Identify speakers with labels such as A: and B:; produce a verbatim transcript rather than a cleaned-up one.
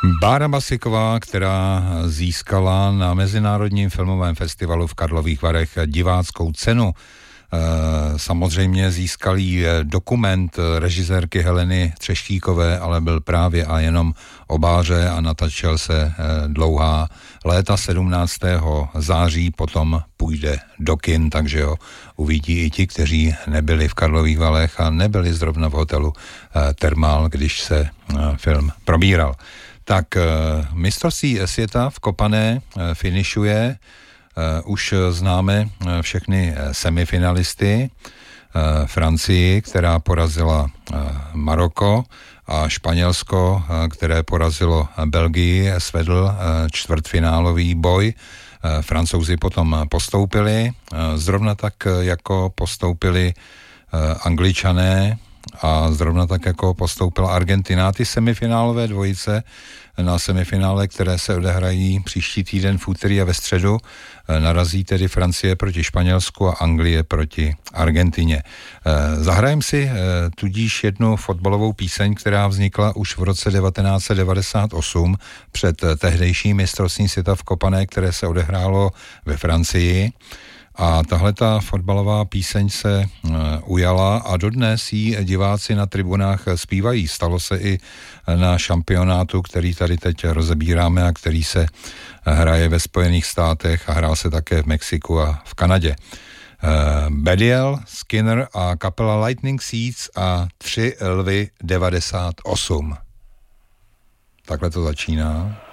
A: Bára Basiková, která získala na Mezinárodním filmovém festivalu v Karlových Varech diváckou cenu. Samozřejmě získal jí dokument režisérky Heleny Třeštíkové, ale byl právě a jenom o Báře a natáčel se dlouhá léta. sedmnáctého září potom půjde do kin, takže ho uvidí i ti, kteří nebyli v Karlových Varech a nebyli zrovna v hotelu Thermal, když se film probíral. Tak mistrovství světa v kopané finišuje. Uh, už známe uh, všechny semifinalisty. Uh, Francii, která porazila uh, Maroko, a Španělsko, uh, které porazilo Belgii, svedl uh, čtvrtfinálový boj. Uh, Francouzi potom postoupili, uh, zrovna tak jako postoupili uh, Angličané a zrovna tak jako postoupila Argentina. Ty semifinálové dvojice na semifinále, které se odehrají příští týden v úterý a ve středu, narazí tedy Francie proti Španělsku a Anglie proti Argentině. Zahrajem si tudíž jednu fotbalovou píseň, která vznikla už v roce devatenáct set devadesát osm před tehdejším mistrovstvím světa v kopané, které se odehrálo ve Francii. A tahleta fotbalová píseň se ujala a dodnes ji diváci na tribunách zpívají. Stalo se i na šampionátu, který tady teď rozebíráme a který se hraje ve Spojených státech a hrál se také v Mexiku a v Kanadě. Bediel, Skinner a kapela Lightning Seeds a Tři lvy devadesát osm. Takhle to začíná.